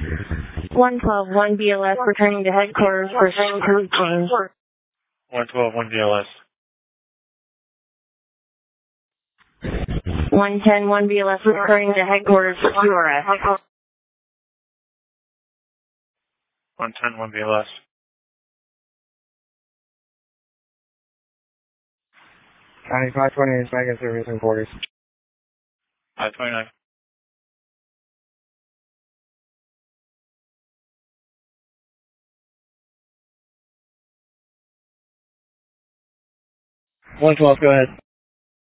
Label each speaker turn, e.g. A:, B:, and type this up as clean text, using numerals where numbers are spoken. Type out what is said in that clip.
A: 112, 1BLS returning to headquarters for crew change.
B: 112, 1BLS.
A: 110, 1BLS returning to headquarters for QRS.
B: 110, 1BLS.
C: 520 is back in service in quarters.
B: 529.
C: Go ahead.